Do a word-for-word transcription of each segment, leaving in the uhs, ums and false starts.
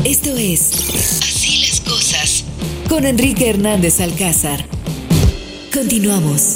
Esto es Así las Cosas con Enrique Hernández Alcázar. Continuamos.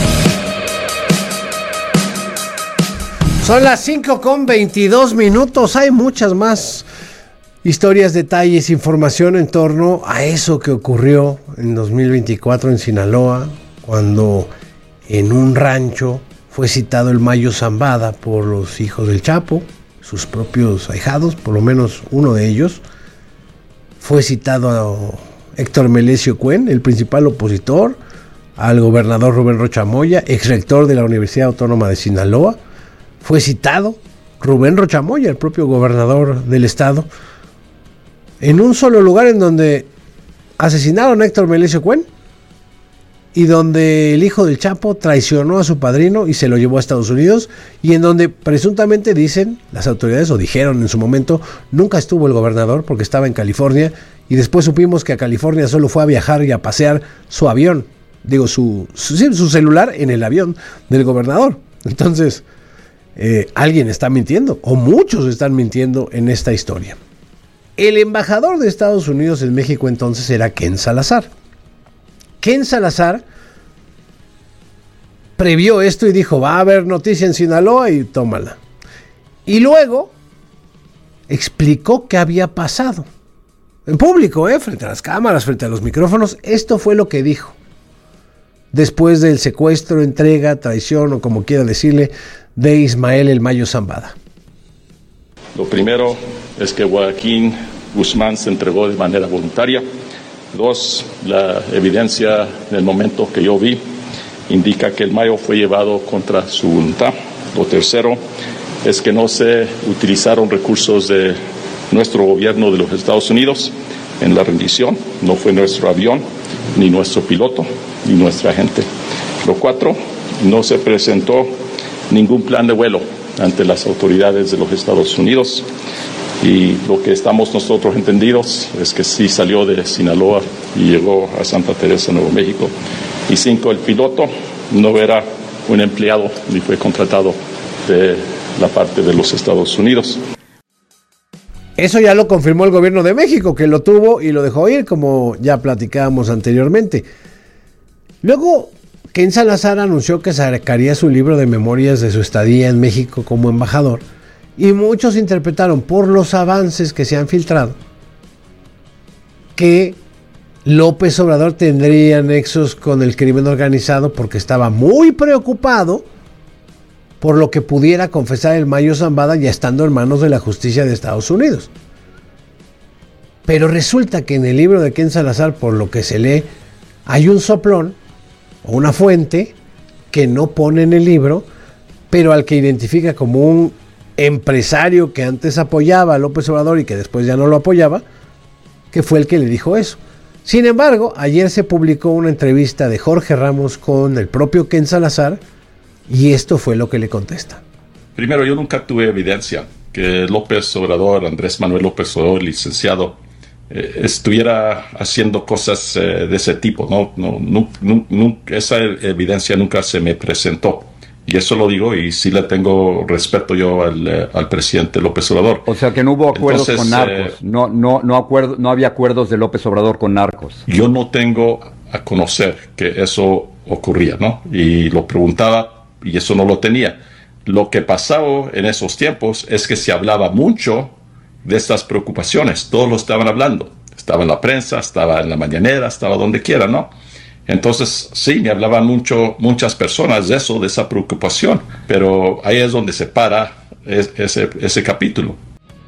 Son las cinco con veintidós minutos. Hay muchas más historias, detalles, información en torno a eso que ocurrió en dos mil veinticuatro en Sinaloa, cuando en un rancho fue citado el Mayo Zambada por los hijos del Chapo, sus propios ahijados, por lo menos uno de ellos. Fue citado a Héctor Melesio Cuen, el principal opositor al gobernador Rubén Rocha Moya, ex rector de la Universidad Autónoma de Sinaloa. Fue citado Rubén Rocha Moya, el propio gobernador del estado, en un solo lugar en donde asesinaron a Héctor Melesio Cuen y donde el hijo del Chapo traicionó a su padrino y se lo llevó a Estados Unidos, y en donde presuntamente dicen las autoridades, o dijeron en su momento, nunca estuvo el gobernador porque estaba en California, y después supimos que a California solo fue a viajar y a pasear su avión, digo su, su, su celular en el avión del gobernador. Entonces, eh, alguien está mintiendo, o muchos están mintiendo en esta historia. El embajador de Estados Unidos en México entonces era Ken Salazar. Ken Salazar previó esto y dijo, va a haber noticia en Sinaloa y tómala. Y luego explicó qué había pasado. En público, ¿eh? Frente a las cámaras, frente a los micrófonos. Esto fue lo que dijo. Después del secuestro, entrega, traición o como quiera decirle, de Ismael El Mayo Zambada. Lo primero es que Joaquín Guzmán se entregó de manera voluntaria. Dos, la evidencia en el momento que yo vi indica que el Mayo fue llevado contra su voluntad. Lo tercero es que no se utilizaron recursos de nuestro gobierno de los Estados Unidos en la rendición. No fue nuestro avión, ni nuestro piloto, ni nuestra gente. Lo cuatro, no se presentó ningún plan de vuelo ante las autoridades de los Estados Unidos. Y lo que estamos nosotros entendidos es que sí salió de Sinaloa y llegó a Santa Teresa, Nuevo México. Y cinco, el piloto no era un empleado ni fue contratado de la parte de los Estados Unidos. Eso ya lo confirmó el gobierno de México, que lo tuvo y lo dejó ir, como ya platicábamos anteriormente. Luego, Ken Salazar anunció que sacaría su libro de memorias de su estadía en México como embajador. Y muchos interpretaron, por los avances que se han filtrado, que López Obrador tendría nexos con el crimen organizado porque estaba muy preocupado por lo que pudiera confesar el Mayo Zambada ya estando en manos de la justicia de Estados Unidos. Pero resulta que en el libro de Ken Salazar, por lo que se lee, hay un soplón o una fuente que no pone en el libro, pero al que identifica como un empresario que antes apoyaba a López Obrador y que después ya no lo apoyaba, que fue el que le dijo eso. Sin embargo, ayer se publicó una entrevista de Jorge Ramos con el propio Ken Salazar y esto fue lo que le contesta. Primero, yo nunca tuve evidencia que López Obrador, Andrés Manuel López Obrador, licenciado, eh, estuviera haciendo cosas eh, de ese tipo. No, no, no, no, no, esa evidencia nunca se me presentó. Y eso lo digo y sí le tengo respeto yo al, eh, al presidente López Obrador. O sea que no hubo acuerdos Entonces, con narcos, eh, no, no, no, acuerdo, no había acuerdos de López Obrador con narcos. Yo no tengo a conocer que eso ocurría, ¿no? Y lo preguntaba y eso no lo tenía. Lo que pasaba en esos tiempos es que se hablaba mucho de estas preocupaciones, todos lo estaban hablando. Estaba en la prensa, estaba en la mañanera, estaba donde quiera, ¿no? Entonces, sí, me hablaban mucho, muchas personas de eso, de esa preocupación, pero ahí es donde se para es, ese, ese capítulo.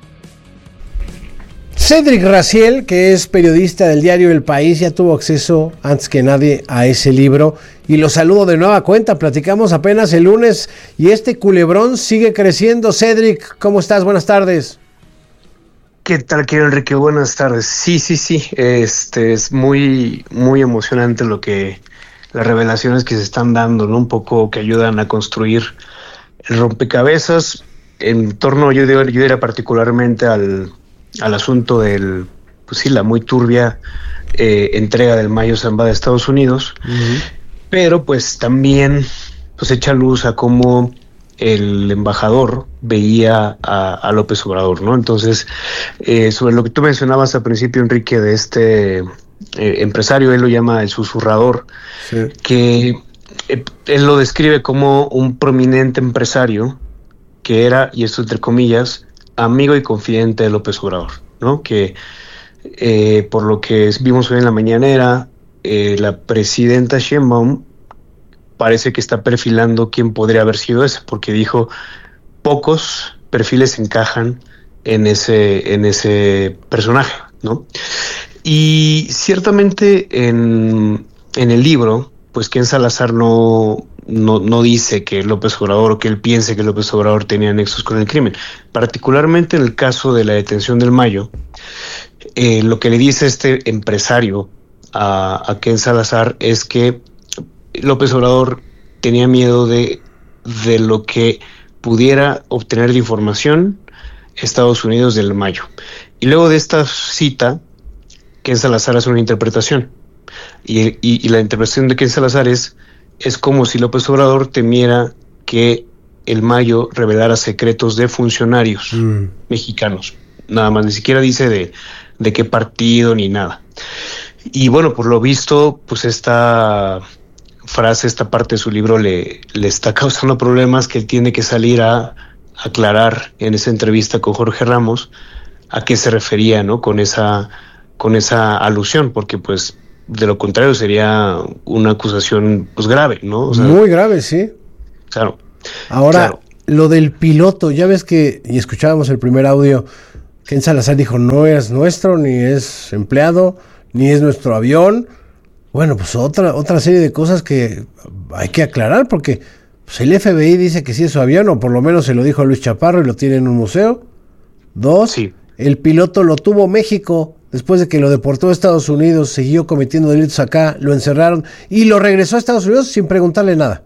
Cédric Raziel, que es periodista del diario El País, ya tuvo acceso antes que nadie a ese libro y lo saludo de nueva cuenta. Platicamos apenas el lunes y este culebrón sigue creciendo. Cédric, ¿cómo estás? Buenas tardes. ¿Qué tal, querido Enrique? Buenas tardes. Sí, sí, sí. Este es muy, muy emocionante lo que las revelaciones que se están dando, ¿no? Un poco que ayudan a construir el rompecabezas en torno, yo diría, yo diría particularmente al, al asunto del, pues sí, la muy turbia eh, entrega del Mayo Zambada de Estados Unidos, uh-huh. Pero pues también pues echa luz a cómo el embajador veía a, a López Obrador, ¿no? Entonces, eh, sobre lo que tú mencionabas al principio, Enrique, de este eh, empresario, él lo llama el susurrador, sí. que eh, él lo describe como un prominente empresario que era, y esto entre comillas, amigo y confidente de López Obrador, ¿no? Que eh, por lo que vimos hoy en la mañanera, eh, la presidenta Sheinbaum parece que está perfilando quién podría haber sido ese, porque dijo, pocos perfiles encajan en ese, en ese personaje, ¿no? Y ciertamente en, en el libro, pues Ken Salazar no, no, no dice que López Obrador o que él piense que López Obrador tenía nexos con el crimen. Particularmente en el caso de la detención del Mayo, eh, lo que le dice este empresario a, a Ken Salazar es que López Obrador tenía miedo de, de lo que pudiera obtener de información Estados Unidos del Mayo. Y luego de esta cita, Ken Salazar hace una interpretación. Y, y, y la interpretación de Ken Salazar es, es como si López Obrador temiera que el Mayo revelara secretos de funcionarios mm. mexicanos. Nada más, ni siquiera dice de, de qué partido ni nada. Y bueno, por lo visto, pues esta frase, esta parte de su libro le, le está causando problemas, que él tiene que salir a aclarar en esa entrevista con Jorge Ramos a qué se refería, ¿no? Con esa, con esa alusión, porque pues de lo contrario sería una acusación pues grave, ¿no? O sea, muy grave, sí. Claro. Ahora, claro. Lo del piloto, ya ves que, y escuchábamos el primer audio, Ken Salazar dijo, no es nuestro, ni es empleado, ni es nuestro avión. Bueno, pues otra otra serie de cosas que hay que aclarar, porque pues el F B I dice que sí es su avión, o por lo menos se lo dijo a Luis Chaparro y lo tiene en un museo. Dos, sí. El piloto lo tuvo México, después de que lo deportó a Estados Unidos, siguió cometiendo delitos acá, lo encerraron y lo regresó a Estados Unidos sin preguntarle nada.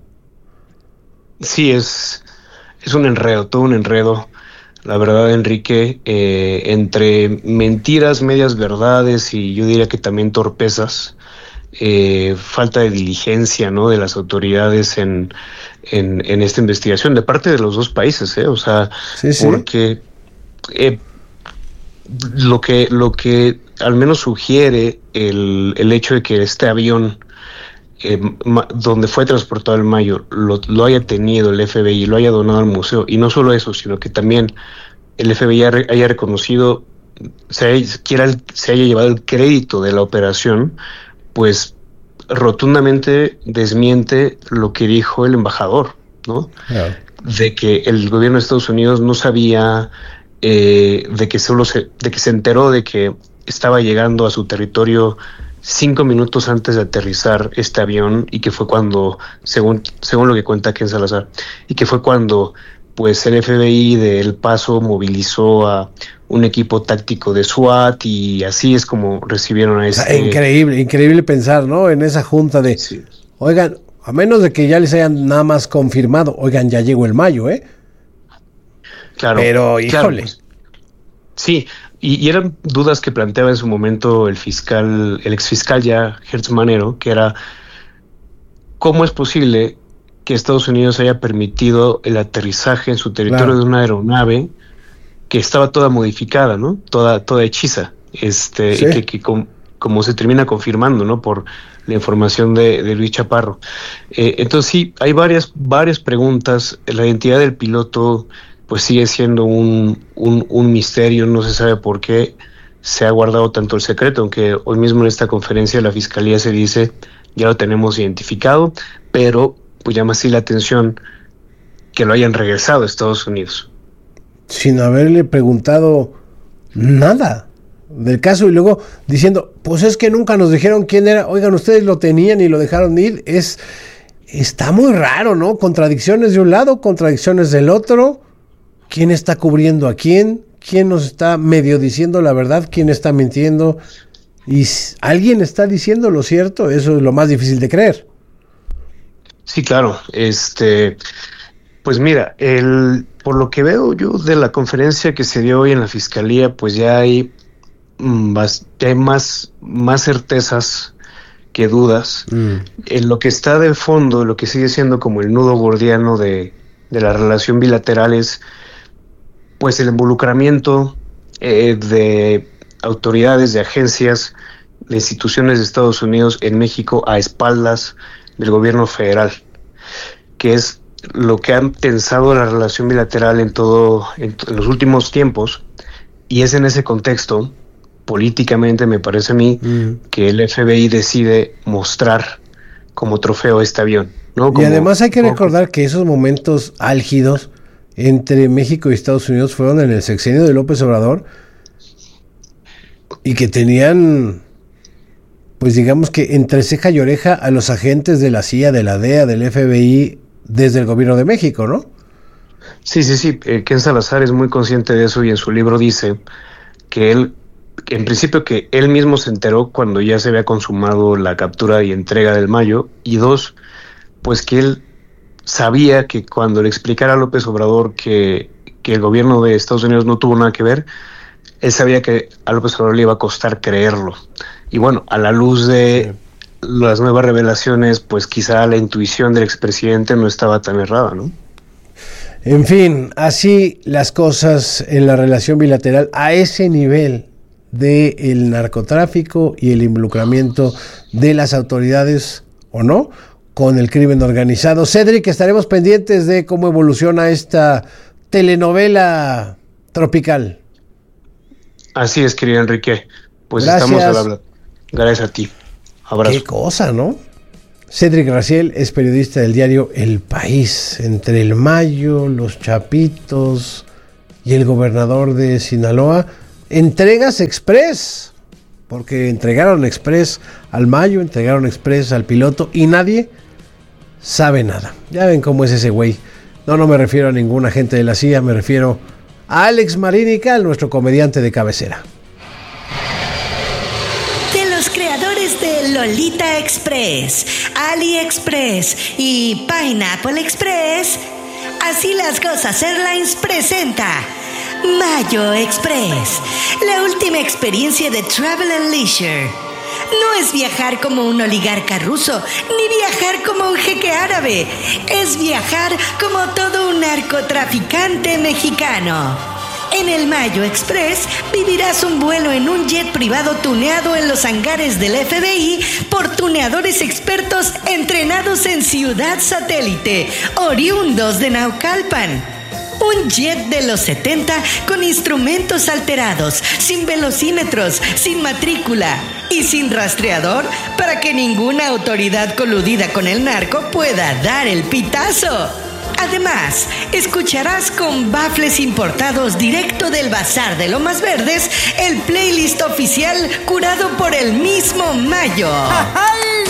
Sí, es, es un enredo, todo un enredo. La verdad, Enrique, eh, entre mentiras, medias verdades y yo diría que también torpezas, Eh, falta de diligencia, ¿no? De las autoridades en, en, en esta investigación, de parte de los dos países, ¿eh? O sea, sí, sí. porque eh, lo que lo que al menos sugiere el, el hecho de que este avión eh, ma, donde fue transportado el Mayo lo, lo haya tenido el F B I y lo haya donado al museo, y no solo eso, sino que también el F B I haya, haya reconocido, se haya, quiera, se haya llevado el crédito de la operación, pues rotundamente desmiente lo que dijo el embajador, ¿no? Yeah. De que el gobierno de Estados Unidos no sabía, eh, de que solo se, de que se enteró de que estaba llegando a su territorio cinco minutos antes de aterrizar este avión, y que fue cuando, según, según lo que cuenta Ken Salazar, y que fue cuando pues el F B I de El Paso movilizó a un equipo táctico de SWAT, y así es como recibieron a este... Increíble, increíble pensar, ¿no? En esa junta de, sí. Oigan, a menos de que ya les hayan nada más confirmado, oigan, ya llegó el Mayo, ¿eh? Claro. Pero, híjole. Claro, pues, sí, y, y eran dudas que planteaba en su momento el fiscal, el exfiscal ya, Hertz Manero, que era, ¿cómo es posible que Estados Unidos haya permitido el aterrizaje en su territorio claro. de una aeronave que estaba toda modificada, ¿no? Toda, toda hechiza, este, sí. y que, que com, como se termina confirmando, ¿no? Por la información de, de Luis Chaparro. Eh, entonces sí, hay varias, varias preguntas. La identidad del piloto, pues sigue siendo un, un, un misterio, no se sabe por qué se ha guardado tanto el secreto, aunque hoy mismo en esta conferencia de la Fiscalía se dice, ya lo tenemos identificado, pero pues llama así la atención que lo hayan regresado a Estados Unidos. Sin haberle preguntado nada del caso, y luego diciendo, pues es que nunca nos dijeron quién era. Oigan, ustedes lo tenían y lo dejaron ir. Es, está muy raro, ¿no? Contradicciones de un lado, contradicciones del otro. ¿Quién está cubriendo a quién? ¿Quién nos está medio diciendo la verdad? ¿Quién está mintiendo? ¿Y alguien está diciendo lo cierto? Eso es lo más difícil de creer. Sí, claro. Este, pues mira, el, por lo que veo yo de la conferencia que se dio hoy en la Fiscalía, pues ya hay, mm, ya hay más, más certezas que dudas. Mm. En lo que está de fondo, lo que sigue siendo como el nudo gordiano de, de la relación bilateral es pues el involucramiento eh, de autoridades, de agencias, de instituciones de Estados Unidos en México a espaldas del gobierno federal, que es lo que ha tensado la relación bilateral en todo en, en los últimos tiempos, y es en ese contexto, políticamente me parece a mí, mm. que el F B I decide mostrar como trofeo este avión, ¿no? Como, y además hay que recordar que esos momentos álgidos entre México y Estados Unidos fueron en el sexenio de López Obrador, y que tenían, pues digamos que entre ceja y oreja a los agentes de la C I A, de la D E A, del F B I, desde el gobierno de México, ¿no? Sí, sí, sí. Eh, Ken Salazar es muy consciente de eso y en su libro dice que él, que en principio que él mismo se enteró cuando ya se había consumado la captura y entrega del Mayo, y dos, pues que él sabía que cuando le explicara a López Obrador que, que el gobierno de Estados Unidos no tuvo nada que ver, él sabía que a López Obrador le iba a costar creerlo. Y bueno, a la luz de las nuevas revelaciones, pues quizá la intuición del expresidente no estaba tan errada, ¿no? En fin, así las cosas en la relación bilateral a ese nivel del narcotráfico y el involucramiento de las autoridades, o no, con el crimen organizado. Cedric, estaremos pendientes de cómo evoluciona esta telenovela tropical. Así es, querido Enrique. Pues Gracias. Estamos al habla. Gracias a ti. Abrazo. Qué cosa, ¿no? Cedric Raciel es periodista del diario El País. Entre el Mayo, los Chapitos y el gobernador de Sinaloa, entregas express, porque entregaron express al Mayo, entregaron express al piloto y nadie sabe nada. Ya ven cómo es ese güey. No, no me refiero a ningún agente de la C I A, me refiero a Alex Marínica, nuestro comediante de cabecera. De los creadores de Lolita Express, AliExpress y Pineapple Express, Así las Cosas Airlines presenta Mayo Express, la última experiencia de Travel and Leisure. No es viajar como un oligarca ruso, ni viajar como un jeque árabe. Es viajar como todo un narcotraficante mexicano. En el Mayo Express vivirás un vuelo en un jet privado tuneado en los hangares del F B I por tuneadores expertos entrenados en Ciudad Satélite, oriundos de Naucalpan. Un jet de los setenta con instrumentos alterados, sin velocímetros, sin matrícula y sin rastreador para que ninguna autoridad coludida con el narco pueda dar el pitazo. Además, escucharás con bafles importados directo del Bazar de Lomas Verdes el playlist oficial curado por el mismo Mayo. ¡Ay!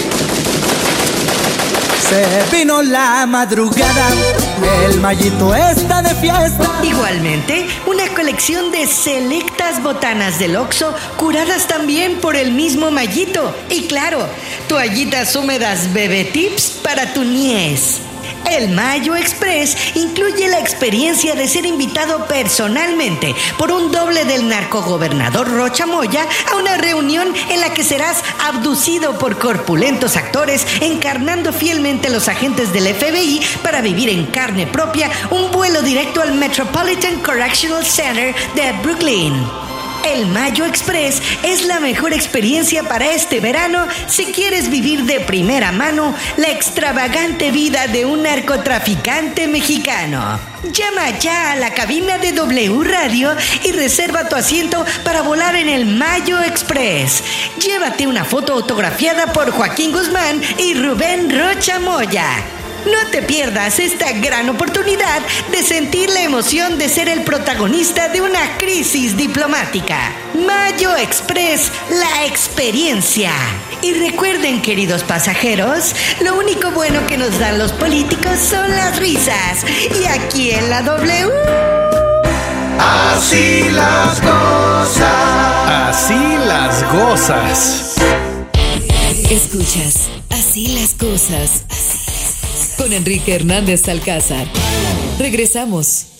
Se vino la madrugada, el Mayito está de fiesta. Igualmente, una colección de selectas botanas del Oxxo curadas también por el mismo Mayito. Y claro, toallitas húmedas Bebé Tips para tu niez. El Mayo Express incluye la experiencia de ser invitado personalmente por un doble del narcogobernador Rocha Moya a una reunión en la que serás abducido por corpulentos actores encarnando fielmente los agentes del F B I para vivir en carne propia un vuelo directo al Metropolitan Correctional Center de Brooklyn. El Mayo Express es la mejor experiencia para este verano si quieres vivir de primera mano la extravagante vida de un narcotraficante mexicano. Llama ya a la cabina de W Radio y reserva tu asiento para volar en el Mayo Express. Llévate una foto autografiada por Joaquín Guzmán y Rubén Rocha Moya. No te pierdas esta gran oportunidad de sentir la emoción de ser el protagonista de una crisis diplomática. Mayo Express, la experiencia. Y recuerden, queridos pasajeros, lo único bueno que nos dan los políticos son las risas. Y aquí en la W... Así las cosas. Así las gozas. Escuchas, Así las Cosas. Con Enrique Hernández Alcázar. Regresamos.